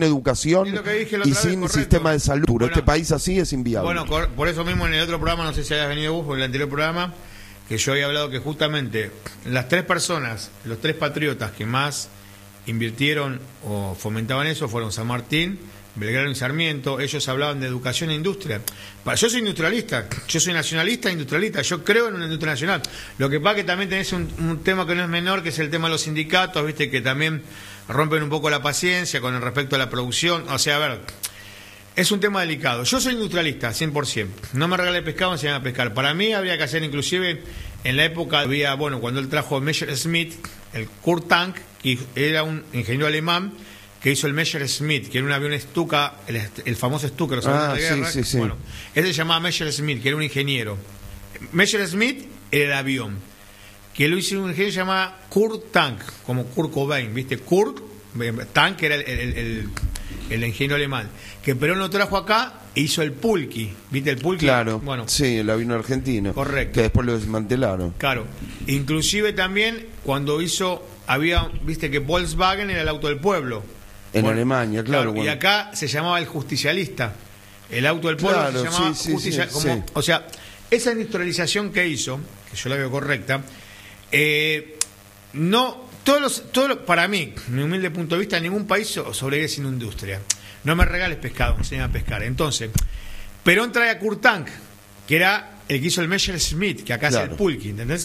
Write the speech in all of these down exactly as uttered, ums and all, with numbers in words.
educación y, lo que dije la y otra vez, sin correcto. sistema de salud. Bueno, este país así es inviable. Bueno, por eso mismo en el otro programa, no sé si hayas venido vos, o en el anterior programa, que yo había hablado que justamente las tres personas, los tres patriotas que más invirtieron o fomentaban eso fueron San Martín, Belgrano y Sarmiento. Ellos hablaban de educación e industria. Yo soy industrialista, yo soy nacionalista e industrialista, yo creo en una industria nacional. Lo que pasa es que también tenés un, un tema que no es menor, que es el tema de los sindicatos, viste, que también rompen un poco la paciencia con el respecto a la producción. O sea, a ver, es un tema delicado. Yo soy industrialista, cien por ciento. No me regale pescado, me enseñan a pescar. Para mí habría que hacer, inclusive, en la época había, bueno, cuando él trajo Messerschmitt, el Kurt Tank, que era un ingeniero alemán que hizo el Messerschmitt, que era un avión Stuka, el, el famoso Stuka, los aviones ah, de guerra. Sí, sí, sí. Bueno, ese se llamaba Messerschmitt, que era un ingeniero. Messerschmitt era el avión, que lo hizo un ingeniero llamado Kurt Tank, como Kurt Cobain, ¿viste? Kurt Tank, que era el, el, el, el ingeniero alemán, que Perón lo trajo acá e hizo el Pulqui, ¿viste el Pulqui? Claro, bueno, sí, el avión argentino. Correcto. Que después lo desmantelaron. Claro, inclusive también cuando hizo, había, viste que Volkswagen era el auto del pueblo. En bueno, Alemania, claro. claro bueno. Y acá se llamaba el justicialista. El auto del pueblo claro, se llamaba sí, sí, justicia, sí, como, sí. O sea, esa industrialización que hizo, que yo la veo correcta, eh, no, todos los, todos los, para mí, mi humilde punto de vista, ningún país sobrevive sin industria. No me regales pescado, me enseñan a pescar. Entonces, Perón trae a Kurt Tank, que era el que hizo el Messerschmitt, que acá claro. es el Pulqui, ¿entendés?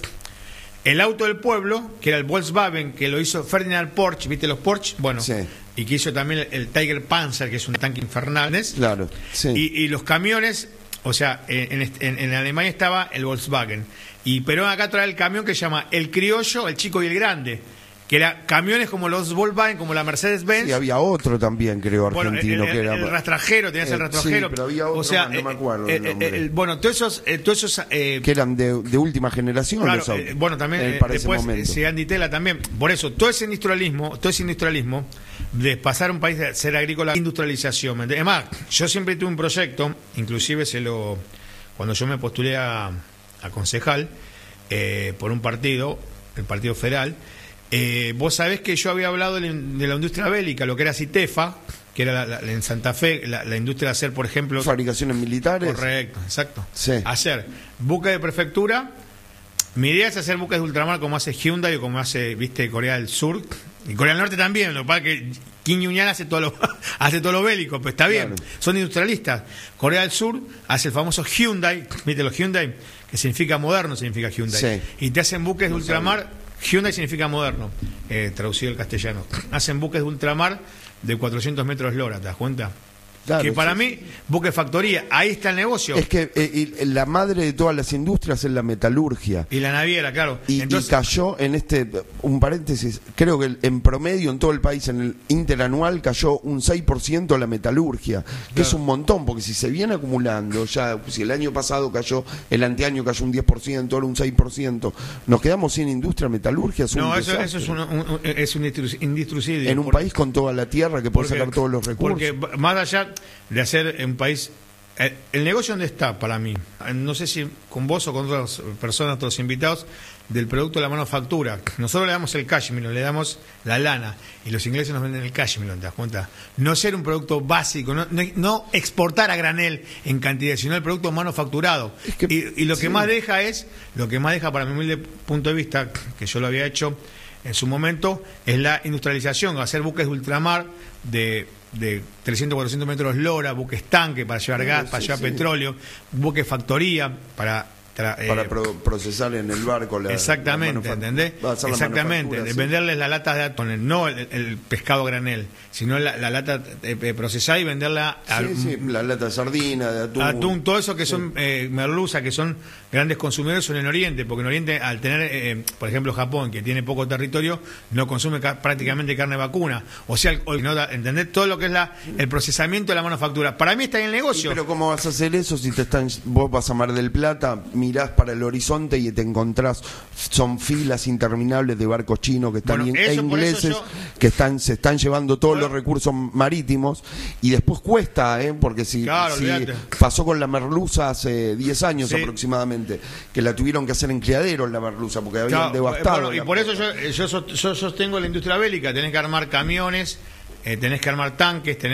El auto del pueblo, que era el Volkswagen, que lo hizo Ferdinand Porsche, ¿viste los Porsche? Bueno, sí. Y que hizo también el Tiger Panzer, que es un tanque infernal. Claro, sí. Y, y los camiones, o sea, en, en, en Alemania estaba el Volkswagen. Y Perón acá trae el camión que se llama el criollo, el chico y el grande, que eran camiones como los Volkswagen, como la Mercedes-Benz. Y había otro también, creo, bueno, argentino. el, el, que era... el rastrajero, tenías eh, el rastrajero. Sí, pero había otro, o sea, más, no me acuerdo eh, el nombre. Eh, eh, bueno, todos esos... Eh, todos esos eh, que eran de, de última generación. Claro, los eh, bueno, también eh, eh, para después Andy Tela también. Por eso, todo ese industrialismo, todo ese industrialismo de pasar a un país de ser agrícola, industrialización. Además, yo siempre tuve un proyecto, inclusive se lo cuando yo me postulé a, a concejal eh, por un partido, el Partido Federal. Eh, vos sabés que yo había hablado de la industria bélica, lo que era CITEFA, que era la, la, en Santa Fe, la, la industria de hacer, por ejemplo... Fabricaciones militares. Correcto, exacto. Sí. Hacer buques de prefectura. Mi idea es hacer buques de ultramar como hace Hyundai o como hace, viste, Corea del Sur. Y Corea del Norte también, lo que pasa es que Kim Jong-un hace todo lo, hace todo lo bélico, pues está bien. Claro. Son industrialistas. Corea del Sur hace el famoso Hyundai, viste, los Hyundai, que significa moderno, significa Hyundai. Sí. Y te hacen buques no de ultramar... Sabía. Hyundai significa moderno, eh, traducido al castellano. Hacen buques de ultramar de cuatrocientos metros lora, ¿te das cuenta? Claro, que para sí, mí, buque factoría, ahí está el negocio. Es que eh, la madre de todas las industrias es la metalurgia. Y la naviera, claro. Y, Entonces, y cayó en este, un paréntesis, creo que en promedio en todo el país, en el interanual, cayó un seis por ciento la metalurgia, que claro. es un montón, porque si se viene acumulando, ya si el año pasado cayó, el anteaño cayó un diez por ciento, ahora un seis por ciento, nos quedamos sin industria metalurgia. Es no, un eso, eso es un, un, es un indiscutible. En un porque, país con toda la tierra que puede porque, sacar todos los recursos. Porque más allá de hacer un país, el, el negocio donde está para mí, no sé si con vos o con otras personas, otros invitados, del producto de la manufactura. Nosotros le damos el cashmere, le damos la lana, y los ingleses nos venden el cashmere, ¿te das cuenta? No ser un producto básico, no, no, no exportar a granel en cantidad, sino el producto manufacturado. Es que, y, y lo que sí. más deja es, lo que más deja para mi humilde punto de vista, que yo lo había hecho en su momento, es la industrialización, hacer buques de ultramar de de trescientos, cuatrocientos metros lora, buques tanque para llevar gas, sí, para llevar sí. petróleo, buques factoría para eh, para pro procesar en el barco la, exactamente, la ¿entendés? Exactamente, de sí. venderles las latas de atún, no el, el pescado granel, sino la, la lata eh, procesada y venderla a, sí, sí, la lata de sardina, de atún, atún, todo eso que sí. son eh, merluza, que son grandes consumidores son en Oriente, porque en Oriente al tener, eh, por ejemplo, Japón, que tiene poco territorio, no consume ca prácticamente carne vacuna, o sea, o, no, ¿entendés? Todo lo que es la, el procesamiento de la manufactura, para mí está en el negocio. Sí, pero ¿cómo vas a hacer eso si te están, vos vas a Mar del Plata, mirás para el horizonte y te encontrás, son filas interminables de barcos chinos que están bueno, e ingleses yo... que están se están llevando todos bueno. los recursos marítimos, y después cuesta, ¿eh? porque si, claro, si pasó con la merluza hace diez años sí. aproximadamente, que la tuvieron que hacer en criaderos la merluza, porque habían claro, devastado. Bueno, y por eso yo, yo, yo sostengo la industria bélica, tenés que armar camiones, eh, tenés que armar tanques, tenés